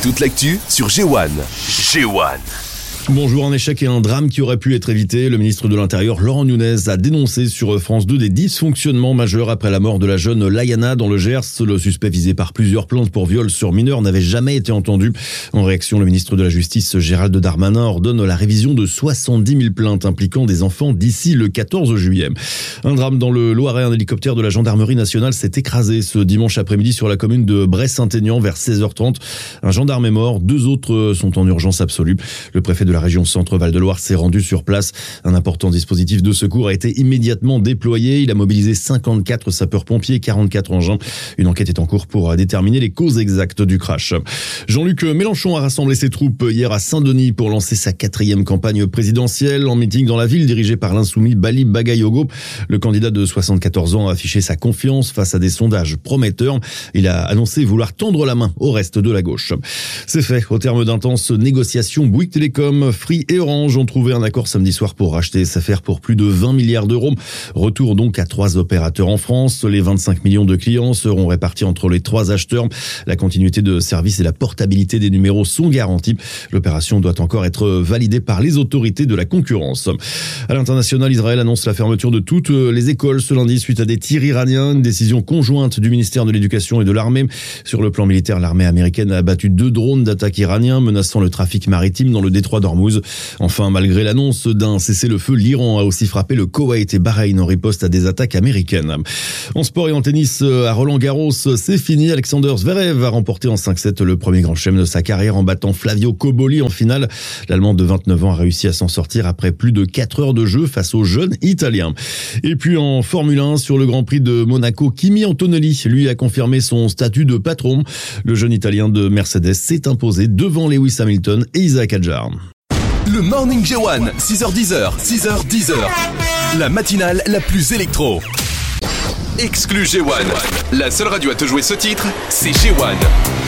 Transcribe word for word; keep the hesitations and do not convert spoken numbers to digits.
Toute l'actu sur G un. G un. Bonjour, un échec et un drame qui aurait pu être évité. Le ministre de l'Intérieur, Laurent Nunez, a dénoncé sur France deux des dysfonctionnements majeurs après la mort de la jeune Layana dans le Gers. Le suspect visé par plusieurs plaintes pour viol sur mineur n'avait jamais été entendu. En réaction, le ministre de la Justice, Gérald Darmanin, ordonne la révision de soixante-dix mille plaintes impliquant des enfants d'ici le quatorze juillet. Un drame dans le Loiret, un hélicoptère de la gendarmerie nationale s'est écrasé ce dimanche après-midi sur la commune de Bray-Saint-Aignan vers seize heures trente. Un gendarme est mort, deux autres sont en urgence absolue. Le préfet de la région Centre-Val de Loire s'est rendu sur place. Un important dispositif de secours a été immédiatement déployé. Il a mobilisé cinquante-quatre sapeurs-pompiers et quarante-quatre engins. Une enquête est en cours pour déterminer les causes exactes du crash. Jean-Luc Mélenchon a rassemblé ses troupes hier à Saint-Denis pour lancer sa quatrième campagne présidentielle. En meeting dans la ville dirigé par l'insoumis Bali Bagayogo, le candidat de soixante-quatorze ans a affiché sa confiance face à des sondages prometteurs. Il a annoncé vouloir tendre la main au reste de la gauche. C'est fait. Au terme d'intenses négociations, Bouygues Télécom, Free et Orange ont trouvé un accord samedi soir pour racheter S F R pour plus de vingt milliards d'euros. Retour donc à trois opérateurs en France. Les vingt-cinq millions de clients seront répartis entre les trois acheteurs. La continuité de service et la portabilité des numéros sont garantis. L'opération doit encore être validée par les autorités de la concurrence. À l'international, Israël annonce la fermeture de toutes les écoles ce lundi suite à des tirs iraniens. Une décision conjointe du ministère de l'Éducation et de l'Armée. Sur le plan militaire, l'armée américaine a abattu deux drones d'attaque iraniens menaçant le trafic maritime dans le détroit d'Ormuz. Enfin, malgré l'annonce d'un cessez-le-feu, l'Iran a aussi frappé le Koweït et Bahreïn en riposte à des attaques américaines. En sport et en tennis, à Roland-Garros, c'est fini. Alexander Zverev a remporté en cinq sept le premier grand chelem de sa carrière en battant Flavio Cobolli en finale. L'Allemand de vingt-neuf ans a réussi à s'en sortir après plus de quatre heures de jeu face au jeune Italien. Et puis en Formule un, sur le Grand Prix de Monaco, Kimi Antonelli, lui, a confirmé son statut de patron. Le jeune Italien de Mercedes s'est imposé devant Lewis Hamilton et Isaac Hadjar. Le Morning G un, six heures dix, six heures dix. La matinale la plus électro. Exclu G un. La seule radio à te jouer ce titre, c'est G un.